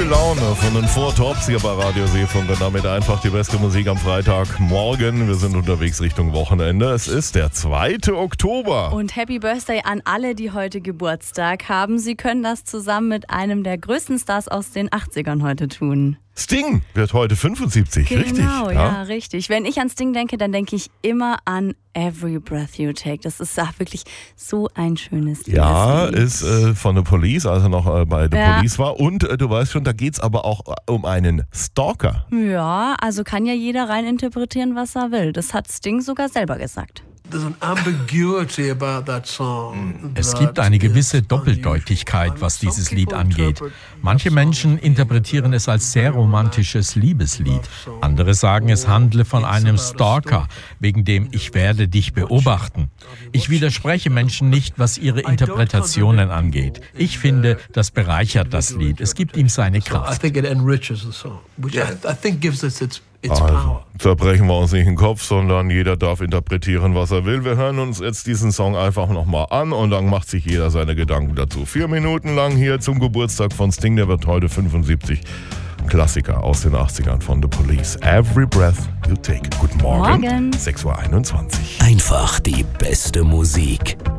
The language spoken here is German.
Gute Laune von den Four Tops hier bei Radio Seefunk und damit einfach die beste Musik am Freitagmorgen. Wir sind unterwegs Richtung Wochenende. Es ist der 2. Oktober. Und Happy Birthday an alle, die heute Geburtstag haben. Sie können das zusammen mit einem der größten Stars aus den 80ern heute tun. Sting wird heute 75, richtig? Genau, ja, richtig. Wenn ich an Sting denke, dann denke ich immer an Every Breath You Take. Das ist wirklich so ein schönes Lied. Ja, ist von The Police, als er noch bei The Police war. Und du weißt schon, da geht es aber auch um einen Stalker. Ja, also kann ja jeder rein interpretieren, was er will. Das hat Sting sogar selber gesagt. Es gibt eine gewisse Doppeldeutigkeit, was dieses Lied angeht. Manche Menschen interpretieren es als sehr romantisches Liebeslied. Andere sagen, es handle von einem Stalker, wegen dem Ich werde dich beobachten. Ich widerspreche Menschen nicht, was ihre Interpretationen angeht. Ich finde, das bereichert das Lied. Es gibt ihm seine Kraft. Also, zerbrechen wir uns nicht den Kopf, sondern jeder darf interpretieren, was er will. Wir hören uns jetzt diesen Song einfach nochmal an und dann macht sich jeder seine Gedanken dazu. 4 Minuten lang hier zum Geburtstag von Sting, der wird heute 75. Klassiker aus den 80ern von The Police. Every Breath You Take. Guten Morgen. 6:21 Uhr. Einfach die beste Musik.